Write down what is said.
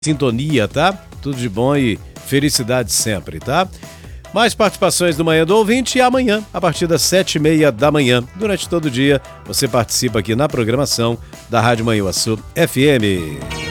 sintonia, tá? Tudo de bom e felicidade sempre, tá? Mais participações do Manhã do Ouvinte e amanhã, a partir das 7h30 da manhã, durante todo o dia, você participa aqui na programação da Rádio Manhuaçu FM.